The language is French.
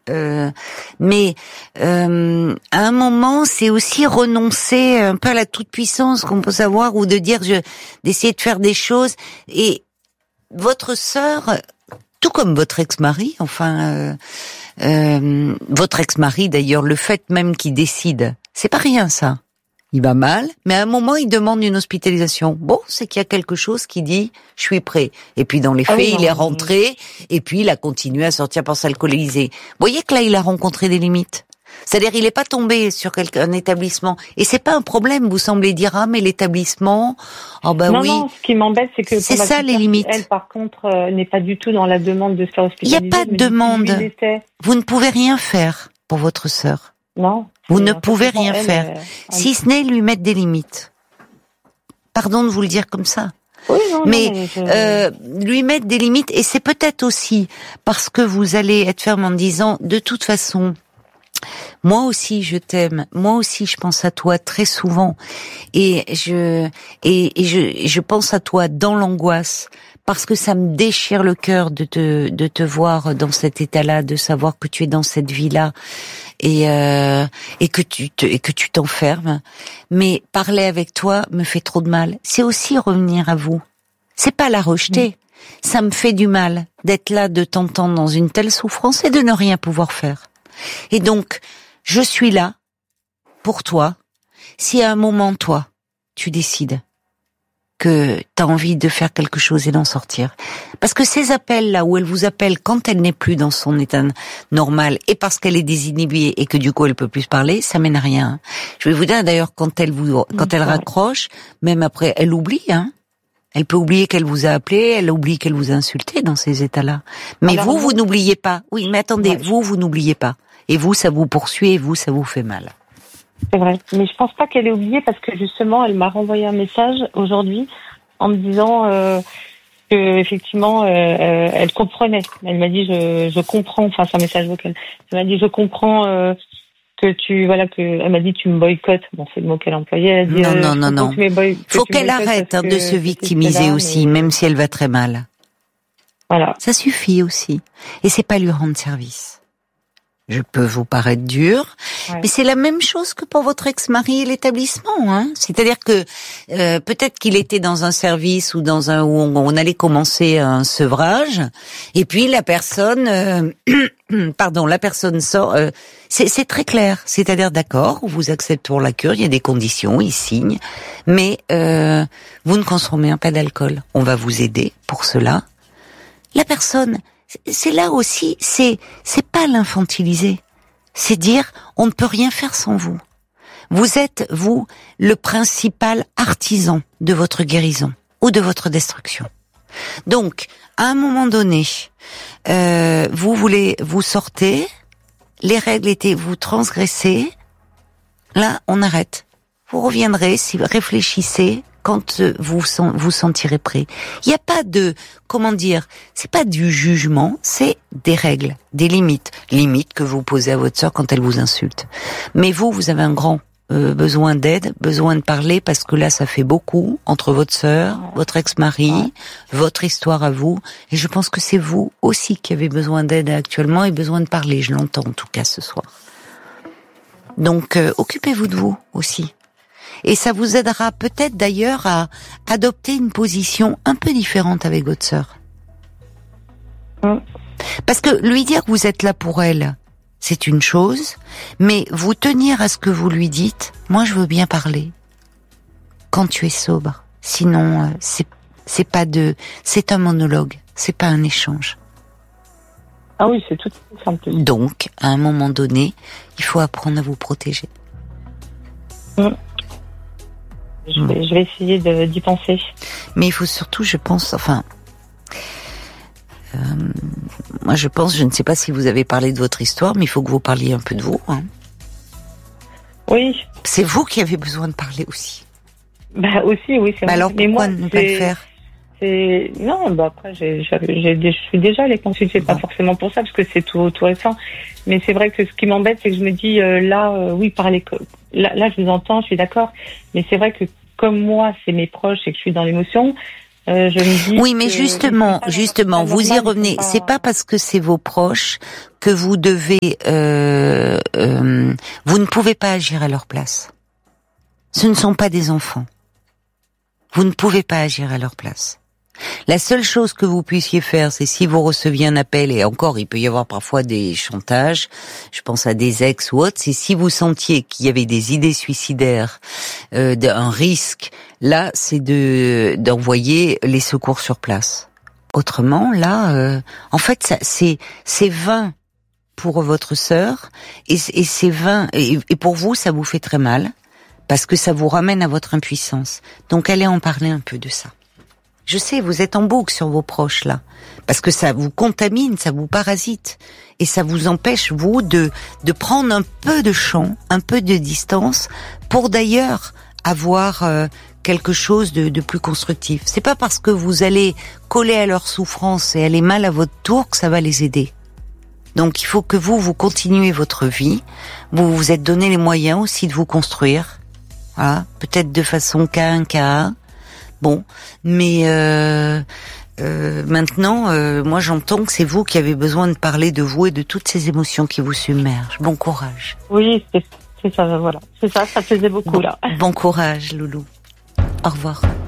Mais à un moment, c'est aussi renoncer un peu à la toute-puissance qu'on peut avoir, ou de dire d'essayer de faire des choses. Et votre sœur, tout comme votre ex-mari, votre ex-mari d'ailleurs, le fait même qu'il décide, c'est pas rien ça. Il va mal, mais à un moment, il demande une hospitalisation. Bon, c'est qu'il y a quelque chose qui dit « je suis prêt ». Et puis dans les faits, il est rentré, et puis il a continué à sortir pour s'alcooliser. Vous voyez que là, il a rencontré des limites. C'est-à-dire, il n'est pas tombé sur un établissement. Et c'est pas un problème, vous semblez dire « ah, mais l'établissement, oh ben oui ». Non, ce qui m'embête, c'est que c'est ça les limites. Elle, par contre, n'est pas du tout dans la demande de se faire hospitaliser. Il n'y a pas de demande. Vous ne pouvez rien faire pour votre sœur. Non. Vous ne pouvez rien faire, si ce n'est lui mettre des limites. Pardon de vous le dire comme ça. Oui, non, mais lui mettre des limites, et c'est peut-être aussi parce que vous allez être ferme en disant, de toute façon, moi aussi je t'aime, moi aussi je pense à toi très souvent, et je pense à toi dans l'angoisse, parce que ça me déchire le cœur de te voir dans cet état-là, de savoir que tu es dans cette vie-là, et que tu t'enfermes. Mais parler avec toi me fait trop de mal. C'est aussi revenir à vous. C'est pas la rejeter. Ça me fait du mal d'être là, de t'entendre dans une telle souffrance et de ne rien pouvoir faire. Et donc, je suis là pour toi. Si à un moment, toi, tu décides que t'as envie de faire quelque chose et d'en sortir. Parce que ces appels-là, où elle vous appelle quand elle n'est plus dans son état normal, et parce qu'elle est désinhibée et que du coup elle peut plus parler, ça mène à rien. Je vais vous dire d'ailleurs, quand elle raccroche, même après, elle oublie, hein. Elle peut oublier qu'elle vous a appelé, elle oublie qu'elle vous a insulté dans ces états-là. Mais alors, vous n'oubliez pas. Oui, mais attendez, vous n'oubliez pas. Et vous, ça vous poursuit, et vous, ça vous fait mal. C'est vrai, mais je pense pas qu'elle ait oublié, parce que justement, elle m'a renvoyé un message aujourd'hui en me disant que effectivement, elle comprenait. Elle m'a dit je comprends. Enfin, c'est un message vocal. Elle m'a dit je comprends elle m'a dit tu me boycottes. Bon, c'est le mot qu'elle employait. Elle a dit, non. Faut qu'elle arrête de se victimiser aussi, même si elle va très mal. Voilà. Ça suffit aussi, et c'est pas lui rendre service. Je peux vous paraître dur, mais c'est la même chose que pour votre ex-mari et l'établissement, hein. C'est-à-dire que peut-être qu'il était dans un service ou où on allait commencer un sevrage, et puis la personne sort. C'est très clair. C'est-à-dire d'accord, on vous accepte pour la cure, il y a des conditions, il signe, mais vous ne consommez pas d'alcool. On va vous aider pour cela. La personne. C'est là aussi, c'est pas l'infantiliser. C'est dire, on ne peut rien faire sans vous. Vous êtes, vous, le principal artisan de votre guérison ou de votre destruction. Donc, à un moment donné, vous sortez, les règles étaient, vous transgressez, là, on arrête. Vous reviendrez, si vous réfléchissez, quand vous sentirez prêt. Il n'y a pas de, c'est pas du jugement, c'est des règles, des limites que vous posez à votre sœur quand elle vous insulte. Mais vous avez un grand besoin d'aide, besoin de parler, parce que là, ça fait beaucoup entre votre sœur, votre ex-mari, votre histoire à vous, et je pense que c'est vous aussi qui avez besoin d'aide actuellement et besoin de parler. Je l'entends en tout cas ce soir. Donc, occupez-vous de vous aussi. Et ça vous aidera peut-être d'ailleurs à adopter une position un peu différente avec votre sœur. Parce que lui dire que vous êtes là pour elle, c'est une chose, mais vous tenir à ce que vous lui dites, moi je veux bien parler. Quand tu es sobre. Sinon, c'est un monologue, c'est pas un échange. Ah oui, c'est tout simple. Donc, à un moment donné, il faut apprendre à vous protéger. Je vais essayer d'y penser. Mais il faut surtout, je pense, moi je ne sais pas si vous avez parlé de votre histoire, mais il faut que vous parliez un peu de vous. Hein. Oui. C'est vous qui avez besoin de parler aussi. Bah aussi, oui, c'est vrai. Alors pourquoi ne pas le faire ? Non, après, je suis déjà allée consulter, pas forcément pour ça, parce que c'est tout récent. Mais c'est vrai que ce qui m'embête, c'est que je me dis, oui, parler, là, je vous entends, je suis d'accord. Mais c'est vrai que comme moi, c'est mes proches et que je suis dans l'émotion, Je me dis oui, mais justement, vous y revenez. C'est pas parce que c'est vos proches que vous devez, vous ne pouvez pas agir à leur place. Ce ne sont pas des enfants. Vous ne pouvez pas agir à leur place. La seule chose que vous puissiez faire, c'est si vous receviez un appel, et encore, il peut y avoir parfois des chantages, je pense à des ex ou autres, c'est si vous sentiez qu'il y avait des idées suicidaires, un risque, là, c'est d'envoyer les secours sur place. Autrement, là, en fait, ça, c'est vain pour votre sœur, et c'est vain, et pour vous, ça vous fait très mal, parce que ça vous ramène à votre impuissance. Donc, allez en parler un peu de ça. Je sais, vous êtes en boucle sur vos proches, là. Parce que ça vous contamine, ça vous parasite. Et ça vous empêche, vous, de prendre un peu de champ, un peu de distance, pour d'ailleurs avoir quelque chose de plus constructif. C'est pas parce que vous allez coller à leur souffrance et aller mal à votre tour que ça va les aider. Donc il faut que vous continuez votre vie. Vous vous êtes donné les moyens aussi de vous construire. Voilà. Peut-être de façon cas un cas un. Bon, mais maintenant, moi j'entends que c'est vous qui avez besoin de parler de vous et de toutes ces émotions qui vous submergent. Bon courage. Oui, c'est ça, voilà. C'est ça plaisait beaucoup, là. Bon courage, Loulou. Au revoir.